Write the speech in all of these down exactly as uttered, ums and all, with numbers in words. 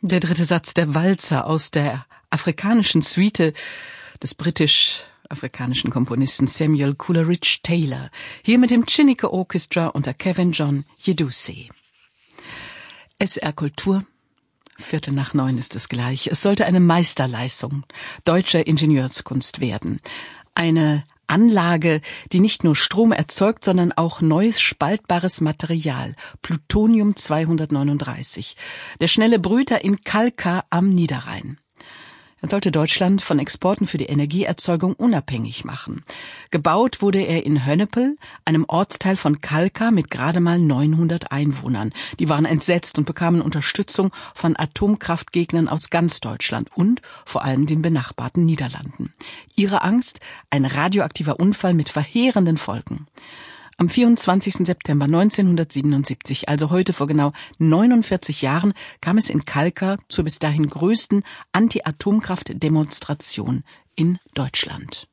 Der dritte Satz der Walzer aus der afrikanischen Suite des britisch-afrikanischen Komponisten Samuel Coleridge Taylor, hier mit dem Chineke Orchestra unter Kevin John Jedussi. S R Kultur, Viertel nach neun ist es gleich. Es sollte eine Meisterleistung deutscher Ingenieurskunst werden. Eine Anlage, die nicht nur Strom erzeugt, sondern auch neues spaltbares Material, Plutonium zweihundertneununddreißig. Der schnelle Brüter in Kalkar am Niederrhein. Er sollte Deutschland von Exporten für die Energieerzeugung unabhängig machen. Gebaut wurde er in Hönnepel, einem Ortsteil von Kalkar mit gerade mal neunhundert Einwohnern. Die waren entsetzt und bekamen Unterstützung von Atomkraftgegnern aus ganz Deutschland und vor allem den benachbarten Niederlanden. Ihre Angst? Ein radioaktiver Unfall mit verheerenden Folgen. Am vierundzwanzigsten September neunzehnhundertsiebenundsiebzig, also heute vor genau neunundvierzig Jahren, kam es in Kalkar zur bis dahin größten Anti-Atomkraft-Demonstration in Deutschland.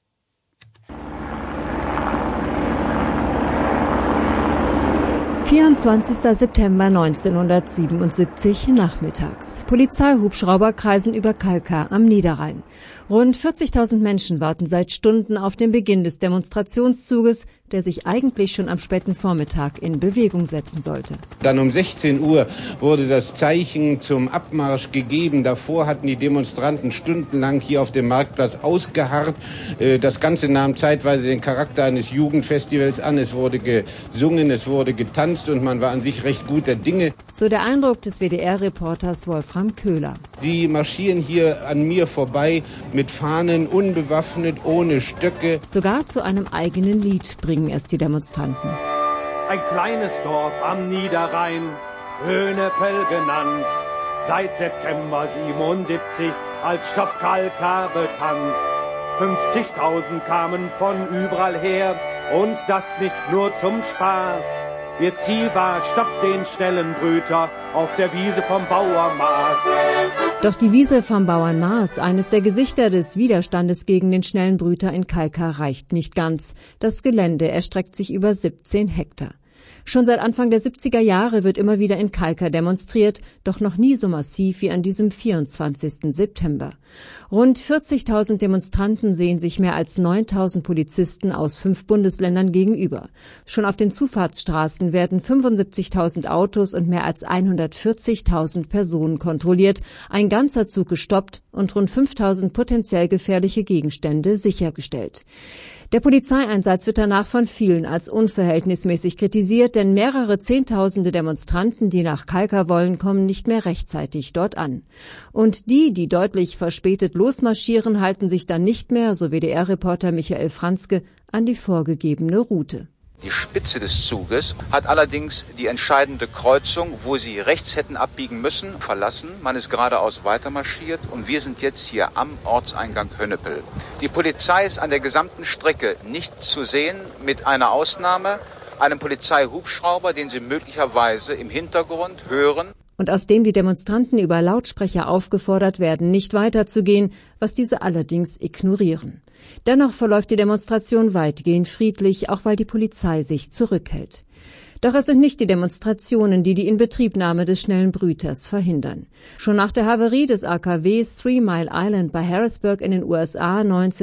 vierundzwanzigster September neunzehnhundertsiebenundsiebzig nachmittags. Polizeihubschrauber kreisen über Kalkar am Niederrhein. Rund vierzigtausend Menschen warten seit Stunden auf den Beginn des Demonstrationszuges, der sich eigentlich schon am späten Vormittag in Bewegung setzen sollte. Dann um sechzehn Uhr wurde das Zeichen zum Abmarsch gegeben. Davor hatten die Demonstranten stundenlang hier auf dem Marktplatz ausgeharrt. Das Ganze nahm zeitweise den Charakter eines Jugendfestivals an. Es wurde gesungen, es wurde getanzt und man war an sich recht guter Dinge. So der Eindruck des W D R-Reporters Wolfram Köhler. Sie marschieren hier an mir vorbei mit Fahnen, unbewaffnet, ohne Stöcke. Sogar zu einem eigenen Lied bringen es die Demonstranten. Ein kleines Dorf am Niederrhein, Höhnepel genannt, seit September siebenundsiebzig als Stadt Kalkar bekannt. fünfzigtausend kamen von überall her und das nicht nur zum Spaß. Ihr Ziel war, stoppt den schnellen Brüter auf der Wiese vom Bauer Maas. Doch die Wiese vom Bauern Maas, eines der Gesichter des Widerstandes gegen den schnellen Brüter in Kalkar, reicht nicht ganz. Das Gelände erstreckt sich über siebzehn Hektar. Schon seit Anfang der siebziger Jahre wird immer wieder in Kalkar demonstriert, doch noch nie so massiv wie an diesem vierundzwanzigsten September. Rund vierzigtausend Demonstranten sehen sich mehr als neuntausend Polizisten aus fünf Bundesländern gegenüber. Schon auf den Zufahrtsstraßen werden fünfundsiebzigtausend Autos und mehr als hundertvierzigtausend Personen kontrolliert, ein ganzer Zug gestoppt und rund fünftausend potenziell gefährliche Gegenstände sichergestellt. Der Polizeieinsatz wird danach von vielen als unverhältnismäßig kritisiert, denn mehrere Zehntausende Demonstranten, die nach Kalkar wollen, kommen nicht mehr rechtzeitig dort an. Und die, die deutlich verspätet losmarschieren, halten sich dann nicht mehr, so W D R-Reporter Michael Franzke, an die vorgegebene Route. Die Spitze des Zuges hat allerdings die entscheidende Kreuzung, wo sie rechts hätten abbiegen müssen, verlassen. Man ist geradeaus weitermarschiert und wir sind jetzt hier am Ortseingang Hönnepel. Die Polizei ist an der gesamten Strecke nicht zu sehen, mit einer Ausnahme, einem Polizeihubschrauber, den Sie möglicherweise im Hintergrund hören. Und aus dem die Demonstranten über Lautsprecher aufgefordert werden, nicht weiterzugehen, was diese allerdings ignorieren. Dennoch verläuft die Demonstration weitgehend friedlich, auch weil die Polizei sich zurückhält. Doch es sind nicht die Demonstrationen, die die Inbetriebnahme des schnellen Brüters verhindern. Schon nach der Havarie des A K Ws Three Mile Island bei Harrisburg in den U S A